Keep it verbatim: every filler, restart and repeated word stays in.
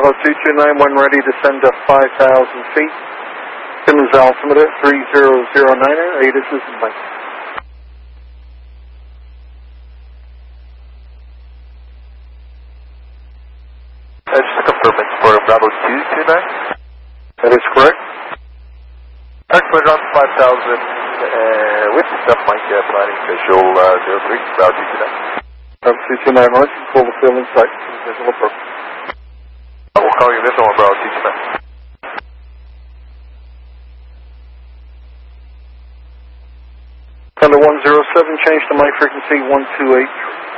Bravo two two nine one, ready to send to five thousand feet. Simmons altimeter three zero zero nine, eight inches in length. Uh, just to confirm, it's for Bravo two two nine? That is correct. Alright, around five thousand uh, with stuff Mike uh, planning visual uh, zero three, Bravo two two nine. Bravo two two nine, right, control the field in sight, visual approach. We'll call you visual on Bravo two two nine. Thunder one zero seven, change to my frequency one two eight three.